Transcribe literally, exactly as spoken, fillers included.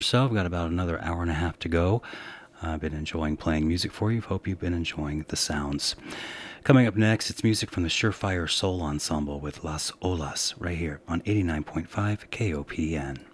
So I've got about another hour and a half to go. I've been enjoying playing music for you. Hope you've been enjoying the sounds. Coming up next, it's music from the Surefire Soul Ensemble with Las Olas right here on eighty-nine point five K O P N.